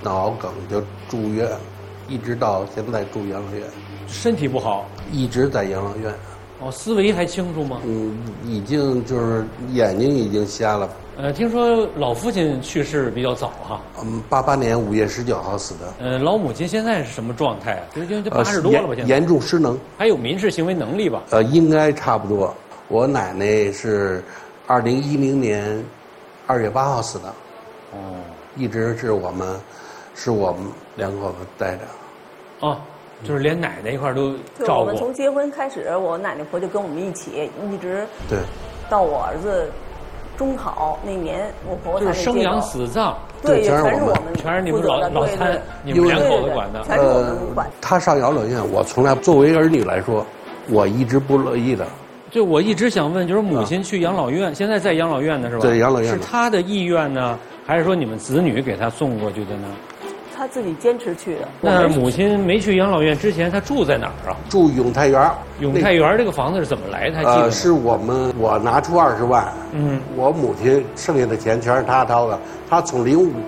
脑梗就住院，一直到现在住养老院。 身体不好， 一直在养老院。 哦，思维还清楚吗？ 已经就是眼睛已经瞎了。 听说老父亲去世比较早哈。 88年5月19号死的。 老母亲现在是什么状态啊？因为80多了吧，现在严重失能， 还有民事行为能力吧？ 应该差不多。我奶奶是2010年2月8号死的。 哦， 一直是我们两口子带着。 哦。就是连奶奶一块都照顾。 我们从结婚开始，我奶奶婆就跟我们一起，一直对， 到我儿子中考那年，我婆婆就是生养死葬， 对， 全是我们， 全是你们老三，你们两口子管的。 全是我们管。 他上养老院，我从来作为儿女来说，我一直不乐意的。 就我一直想问，就是母亲去养老院，现在在养老院呢是吧？ 对，养老院是他的意愿呢，还是说你们子女给他送过去的呢？ 他自己坚持去的。 那母亲没去养老院之前，她住在哪儿啊？ 住永泰园。 永泰园这个房子是怎么来的？还记得吗？ 是我拿出20万，我母亲剩下的钱全是她掏的。她从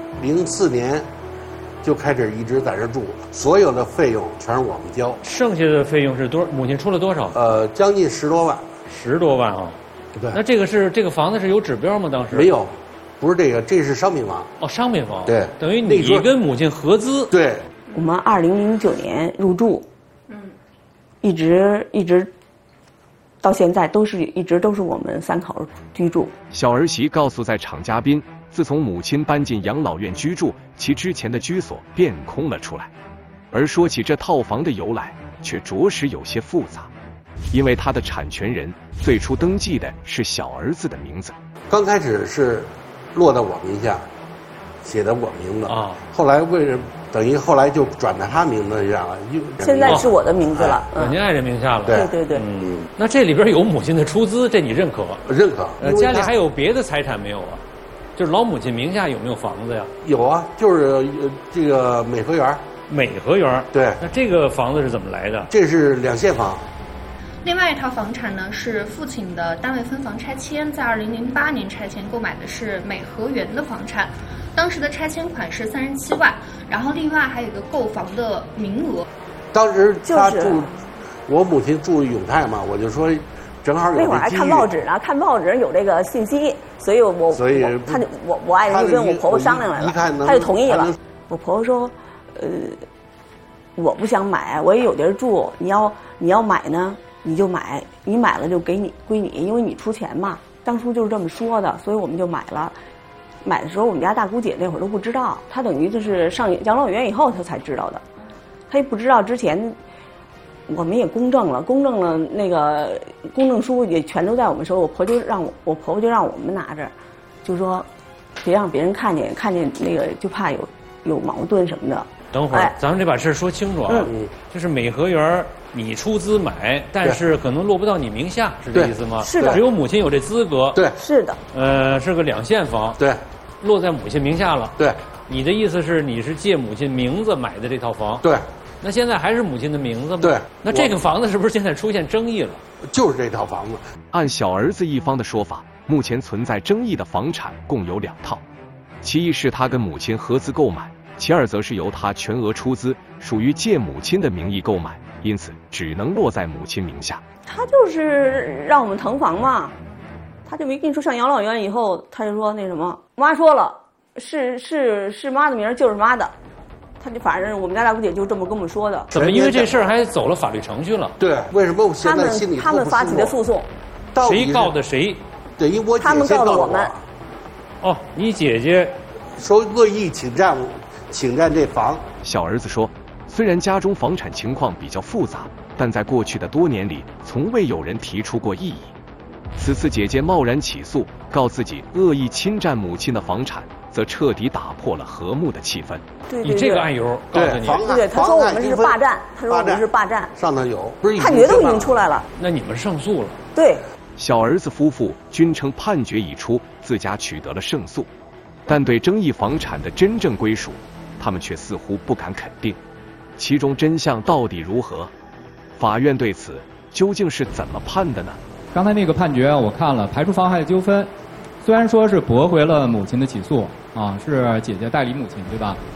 04年就开始一直在这住，所有的费用全是我们交。 剩下的费用是多？母亲出了多少？ 将近10多万。 10多万啊！ 对。 那这个房子是有指标吗？当时没有。不是这是商品房。 哦，商品房。 对， 等于你跟母亲合资。 对。 我们2009年入住，一直到现在一直都是我们3口居住。 小儿媳告诉在场嘉宾，自从母亲搬进养老院居住，其之前的居所便空了出来。而说起这套房的由来，却着实有些复杂，因为它的产权人最初登记的是小儿子的名字， 刚开始是落到我名下，写的我名字啊。 后来等于后来就转到他名字上了。 现在是我的名字了， 您爱人名下了。 对。 那这里边有母亲的出资，这你认可？ 认可。 家里还有别的财产没有啊？就是老母亲名下有没有房子呀？ 有啊，就是这个美和园。 美和园。 对。 那这个房子是怎么来的？ 这是2线房。 另外一套房产呢，是父亲的单位分房拆迁，在2008年拆迁购买的是美和园的房产，当时的拆迁款是37万，然后另外还有一个购房的名额。 当时他我母亲住永泰嘛，我就说正好有那会儿还看报纸呢，看报纸有这个信息，所以我爱人就跟我婆婆商量来了，他就同意了。我婆婆说，我不想买，我也有地儿住，你要买呢。你就买，你买了就归你，因为你出钱嘛。当初就是这么说的，所以我们就买了。买的时候，我们家大姑姐那会儿都不知道，她等于就是上养老院以后她才知道的。她也不知道之前，我们也公证了，那个公证书也全都在我们手里。我婆婆就让我们拿着，就说别让别人看见那个就怕有矛盾什么的。 等会儿，咱们这把事说清楚啊。就是美和园你出资买，但是可能落不到你名下，是这意思吗？ 是的。 只有母亲有这资格。 对， 是的。 是个2线房。 对。 落在母亲名下了。 对。 你的意思是你是借母亲名字买的这套房？ 对。 那现在还是母亲的名字吗？ 对。 那这个房子是不是现在出现争议了？ 就是这套房子。 按小儿子一方的说法，目前存在争议的房产共有2套，其一是他跟母亲合资购买，其二则是由他全额出资，属于借母亲的名义购买，因此只能落在母亲名下。 他就是让我们腾房嘛，他就没跟你说上养老院以后，他就说那什么，妈说了，是妈的名就是妈的，他就反正我们家大姑姐就这么跟我们说的。 怎么因为这事儿还走了法律程序了？ 对，为什么我现在心里他们发起的诉讼， 谁告的谁？ 对，因为我姐姐他们告的我们。 哦，你姐姐说恶意侵占这房。 小儿子说，虽然家中房产情况比较复杂，但在过去的多年里，从未有人提出过异议。此次姐姐贸然起诉，告自己恶意侵占母亲的房产，则彻底打破了和睦的气氛。 对， 以这个案由告诉你。 对，他说我们是霸占， 上头有，不是判决都已经出来了。 那你们胜诉了？ 对。 小儿子夫妇均称判决已出，自家取得了胜诉，但对争议房产的真正归属，他们却似乎不敢肯定。其中真相到底如何？法院对此究竟是怎么判的呢？ 刚才那个判决我看了，排除妨害的纠纷，虽然说是驳回了母亲的起诉啊，是姐姐代理母亲，对吧？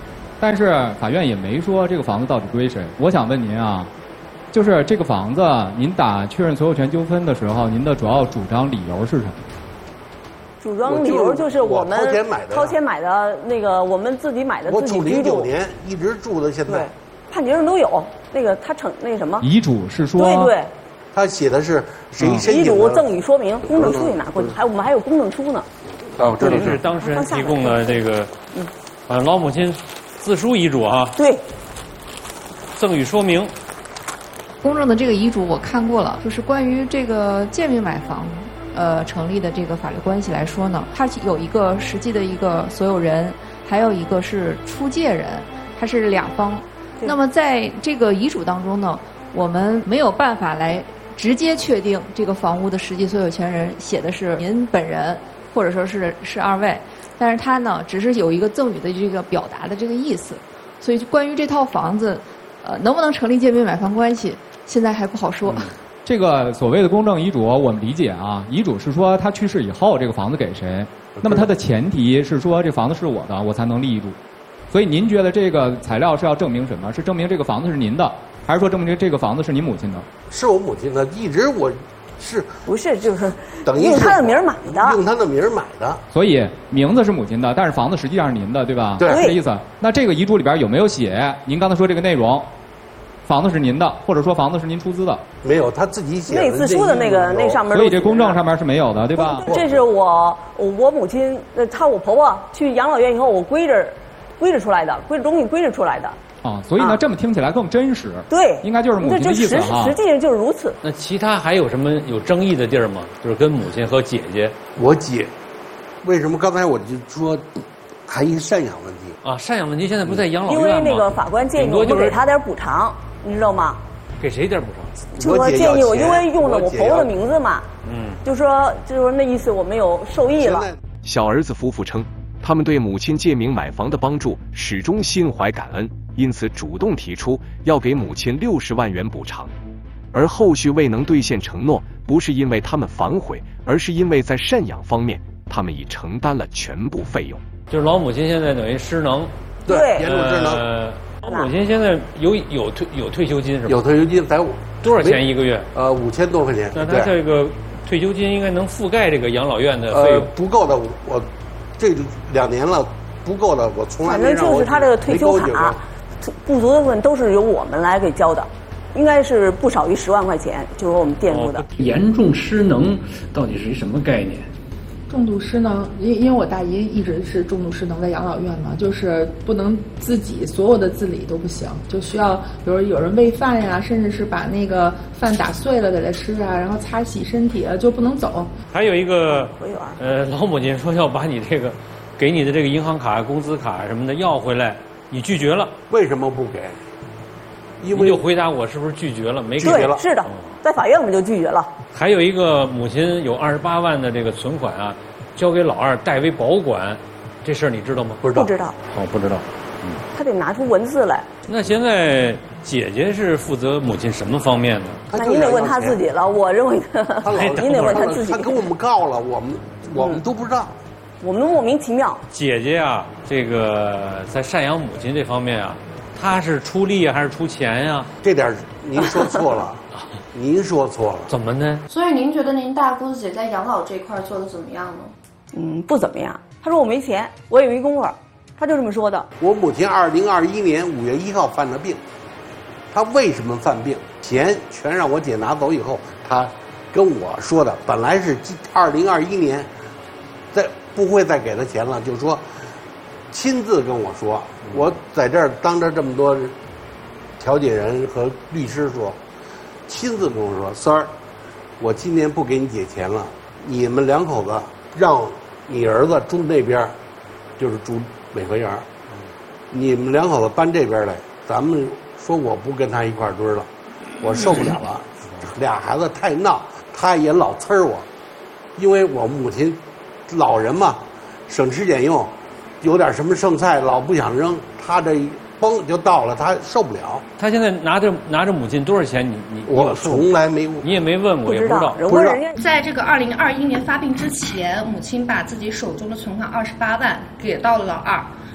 但是法院也没说这个房子到底归谁。我想问您啊，就是这个房子，您打确认所有权纠纷的时候，您的主要主张理由是什么？ 主张理由就是我们掏钱买的那个，我们自己买的，自己居住。 我住09年，一直住到现在。 对，判决上都有。那个他那什么？ 遗嘱是说。 对对。 他写的是谁申请的？ 遗嘱赠与说明，公证书也拿过去，我们还有公证书呢。 哦，这里是当事人提供的这个，老母亲自书遗嘱啊。 对。 赠与说明。 公证的这个遗嘱我看过了，就是关于这个借名买房。成立的这个法律关系来说呢，它有一个实际的一个所有人，还有一个是出借人，它是两方。那么在这个遗嘱当中呢，我们没有办法来直接确定这个房屋的实际所有权人写的是您本人，或者说是二位，但是它呢只是有一个赠与的这个表达的这个意思。所以关于这套房子，能不能成立借名买房关系，现在还不好说。 这个所谓的公证遗嘱，我们理解啊，遗嘱是说他去世以后这个房子给谁，那么它的前提是说这房子是我的，我才能立遗嘱。所以您觉得这个材料是要证明什么？是证明这个房子是您的，还是说证明这个房子是您母亲的？ 是我母亲的，一直我是不是就是等于用他的名买的， 用他的名买的。 所以名字是母亲的，但是房子实际上是您的，对吧？ 对， 这意思。那这个遗嘱里边有没有写您刚才说这个内容？房子是您的，或者说房子是您出资的？ 没有，他自己写的。 那自书的那上面。 所以这公证上面是没有的，对吧？ 这是我母亲，我婆婆去养老院以后，我归着出来的，归着东西归着出来的。 啊，所以呢，这么听起来更真实。 对， 应该就是母亲的意思哈。 实际上就是如此。 那其他还有什么有争议的地儿吗？就是跟母亲和姐姐。 我姐，为什么刚才我就说还一赡养问题啊？赡养问题现在不在养老院吗？ 因为那个法官建议我们给他点补偿。你知道吗？ 给谁点补偿？ 就说建议我，因为用了我婆婆的名字嘛。就说那意思，我们有受益了。 小儿子夫妇称，他们对母亲借名买房的帮助始终心怀感恩，因此主动提出要给母亲60万元补偿。而后续未能兑现承诺，不是因为他们反悔，而是因为在赡养方面，他们已承担了全部费用。 就是老母亲现在等于失能， 对，严重失能。 老母亲现在有退休金是吧？ 有退休金， 多少钱一个月 ？5000多块钱。 那他这个退休金应该能覆盖这个养老院的费用？ 不够的，我这2年了，不够的，我从来没让我。 反正就是他这个退休卡不足的部分都是由我们来给交的，应该是不少于10万块钱，就是我们垫付的。 严重失能到底是一什么概念？ 重度失能，因为我大姨一直是重度失能，在养老院嘛，就是不能自己所有的自理都不行，就需要比如有人喂饭呀，甚至是把那个饭打碎了给他吃啊，然后擦洗身体就不能走。 还有一个老母亲说要把你这个给你的这个银行卡、工资卡什么的要回来，你拒绝了， 为什么不给？ 因为就回答我是不是拒绝了？没拒绝了。 是的，在法院我们就拒绝了。 还有一个母亲有28万的这个存款啊，交给老二代为保管，这事儿你知道吗？ 不知道。 不知道。 哦，不知道。 他得拿出文字来。 那现在姐姐是负责母亲什么方面呢？ 那您得问他自己了。我认为您得问他自己。 他跟我们告了，我们都不知道。 我们莫名其妙。 姐姐啊，这个在赡养母亲这方面啊。他是出力还是出钱呀？ 这点您说错了，您说错了。 怎么呢？ 所以您觉得您大姑子姐在养老这块做的怎么样呢？ 不怎么样。他说我没钱，我有一功夫，他就这么说的。 我母亲2021年5月1号犯的病，她为什么犯病？钱全让我姐拿走以后，她跟我说的，本来是2021年不会再给她钱了，就说亲自跟我说。我在这儿当着这么多调解人和律师说，亲自跟我说，三儿，我今年不给你姐钱了，你们2口子让你儿子住那边，就是住美和园，你们2口子搬这边来，咱们说我不跟他一块堆了，我受不了了，俩孩子太闹，他也老呲我，因为我母亲老人嘛，省吃俭用。有点什么剩菜老不想扔，他这崩就到了，他受不了。 他现在拿着母亲多少钱？ 我从来没， 你也没问过，也不知道。 不知道。 在这个2021年发病之前，母亲把自己手中的存款28万给到了老二，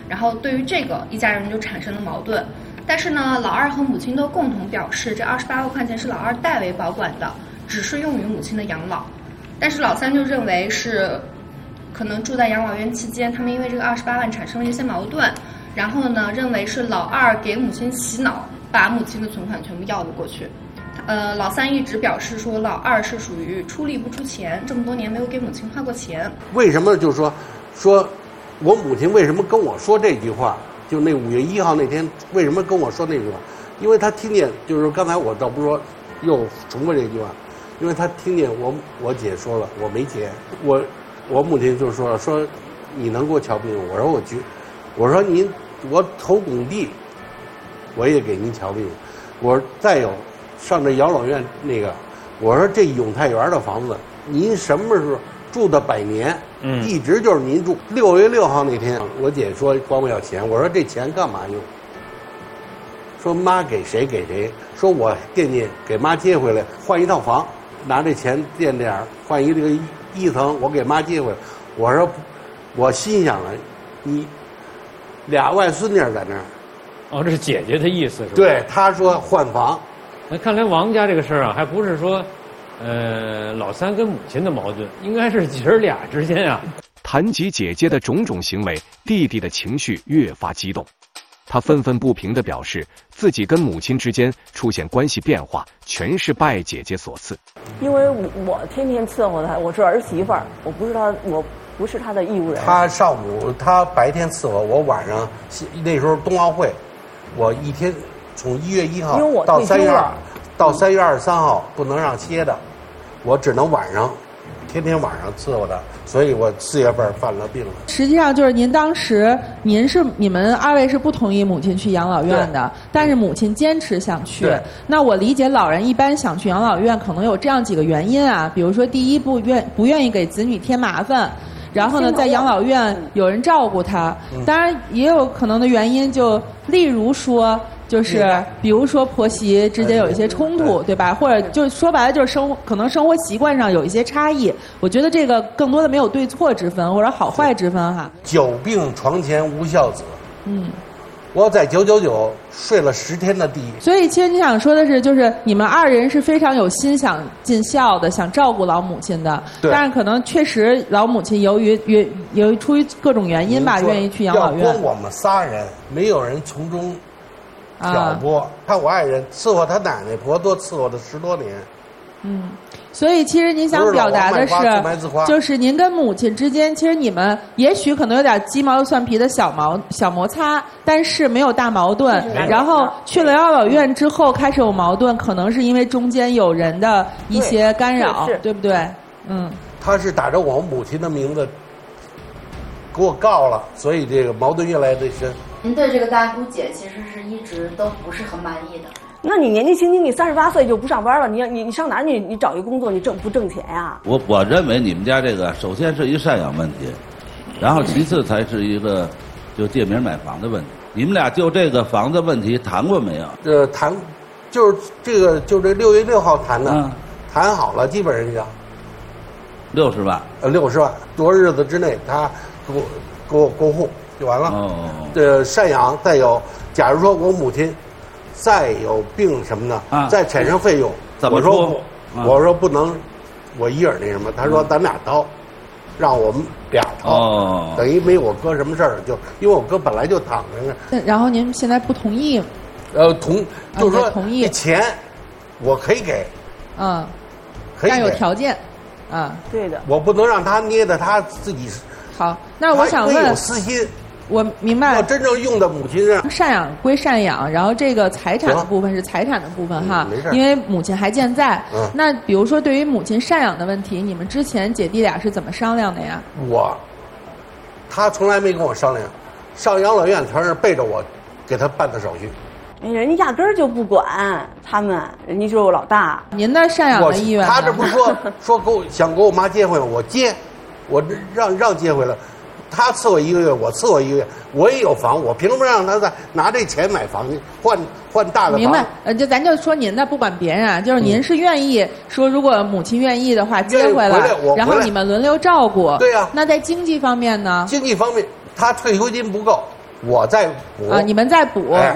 然后对于这个一家人就产生了矛盾。但是呢，老二和母亲都共同表示，这28万块钱是老二代为保管的，只是用于母亲的养老。但是老三就认为是可能住在养老院期间，他们因为这个28万产生了一些矛盾，然后呢认为是老二给母亲洗脑，把母亲的存款全部要了过去。老三一直表示说老二是属于出力不出钱，这么多年没有给母亲花过钱。 为什么就是说我母亲为什么跟我说这句话？就那5月1号那天，为什么跟我说那句话？因为他听见，就是刚才我倒不是说又重复这句话，因为他听见我姐说了我没钱，我母亲就说你能给我瞧病？我说我投工地，我也给您瞧病。我再有上这养老院那个，我说这永泰园的房子，您什么时候住的100年？一直就是您住。6月6号那天，我姐说管我要钱，我说这钱干嘛用？说妈给谁给谁，说我惦记给妈接回来换一套房，拿这钱垫点换这个1层，我给妈接回来。我说我心想了，你俩外孙女在那儿。 哦，这是姐姐的意思是吧？ 对，她说换房。 那看来王家这个事儿啊，还不是说老三跟母亲的矛盾，应该是姐儿俩之间啊。 谈及姐姐的种种行为，弟弟的情绪越发激动，他愤愤不平地表示，自己跟母亲之间出现关系变化，全是拜姐姐所赐。 因为我天天伺候她，我是儿媳妇儿，我不是她的义务人。 她白天伺候我，晚上那时候冬奥会，我一天从1月1号到3月23号不能让歇的，我只能天天晚上伺候他，所以我4月份犯了病了。 实际上就是您当时，你们2位是不同意母亲去养老院的，但是母亲坚持想去。那我理解老人一般想去养老院，可能有这样几个原因啊，比如说第一，不愿意给子女添麻烦。然后呢，在养老院有人照顾他，当然也有可能的原因，就例如说，就是比如说婆媳之间有一些冲突，对吧？或者就说白了就是可能生活习惯上有一些差异。我觉得这个更多的没有对错之分或者好坏之分哈。 久病床前无孝子。我在999睡了10天的地。 所以其实你想说的是，就是你们2人是非常有心想尽孝的，想照顾老母亲的。但是可能确实老母亲由于出于各种原因吧，愿意去养老院。 要光我们仨人，没有人从中挑拨。看我爱人伺候他奶奶婆多伺候了10多年。 所以其实您想表达的是，就是您跟母亲之间，其实你们也许可能有点鸡毛蒜皮的小摩擦，但是没有大矛盾。然后去了养老院之后开始有矛盾，可能是因为中间有人的一些干扰，对不对？ 他是打着我母亲的名字给我告了，所以这个矛盾越来越深。 您对这个大姑姐其实是一直都不是很满意的。 那你年纪轻轻，你38岁就不上班了，你上哪儿你找一工作，你不挣钱呀？ 我认为你们家这个首先是一赡养问题，然后其次才是一个就借名买房的问题。你们俩就这个房子问题谈过没有？ 谈，就是这6月6号谈的，谈好了，基本上就 60万 ，60万，多日子之内他给我过户就完了。赡养再有，假如说我母亲再有病什么的，再产生费用，我说不能，我一人那什么，他说咱俩掏，让我们俩掏，等于没我哥什么事儿，就因为我哥本来就躺着呢。 然后您现在不同意？ 就是说同意钱，我可以给，可以给， 但有条件， 对的， 我不能让他捏的他自己。 好，那我想问， 有私心。 我明白了， 要真正用的母亲上赡养归赡养，然后这个财产的部分是财产的部分哈，因为母亲还健在。那比如说对于母亲赡养的问题，你们之前姐弟俩是怎么商量的呀？ 他从来没跟我商量，上养老院全是背着我给他办的手续。 人家压根儿就不管他们，人家就是老大。 您的赡养的意愿？ 他这不是说想给我妈接回来，我接，我让接回来。他伺候1个月，我伺候1个月，我也有房，我凭什么让他再拿这钱买房去换大的房？ 明白，咱就说您的，不管别人啊，就是您是愿意说，如果母亲愿意的话接回来，然后你们轮流照顾。 对呀。 那在经济方面呢？ 经济方面，他退休金不够， 我在补啊，你们在补，